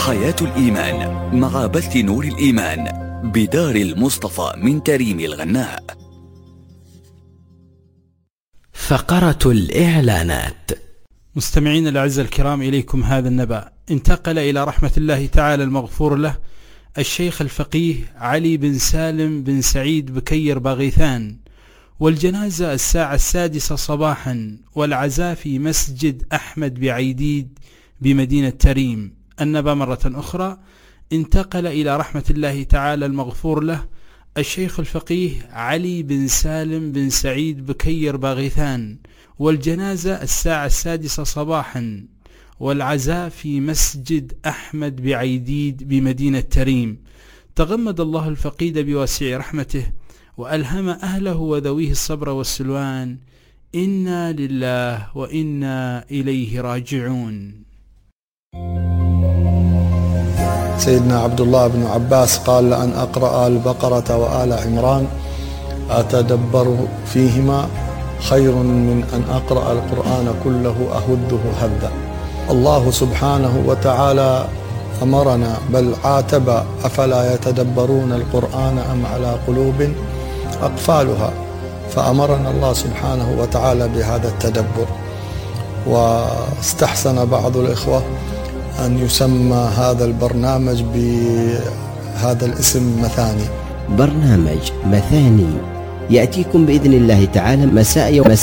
حياة الإيمان مع بث نور الإيمان بدار المصطفى من تريم الغناء. فقرة الإعلانات. مستمعين الأعزاء الكرام، إليكم هذا النبأ. انتقل إلى رحمة الله تعالى المغفور له الشيخ الفقيه علي بن سالم بن سعيد بكير باغيثان، والجنازة 6:06 صباحا، والعزاء في مسجد أحمد بعيديد بمدينة تريم. النبأ مرة أخرى: انتقل إلى رحمة الله تعالى المغفور له الشيخ الفقيه علي بن سالم بن سعيد بكير باغيثان، والجنازة 6:06 صباحا، والعزاء في مسجد أحمد بعيديد بمدينة تريم. تغمد الله الفقيد بواسع رحمته، وألهم أهله وذويه الصبر والسلوان. إنا لله وإنا إليه راجعون. سيدنا عبد الله بن عباس قال: لأن أقرأ البقرة وآل عمران أتدبر فيهما خير من أن أقرأ القرآن كله أهده هدا. الله سبحانه وتعالى أمرنا بل عاتب: أفلا يتدبرون القرآن أم على قلوب أقفالها. فأمرنا الله سبحانه وتعالى بهذا التدبر. واستحسن بعض الإخوة أن يسمى هذا البرنامج بهذا الاسم: مثاني. برنامج مثاني يأتيكم بإذن الله تعالى مساء يوم